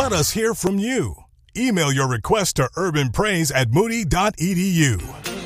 Let us hear from you. Email your request to urbanpraise@moody.edu.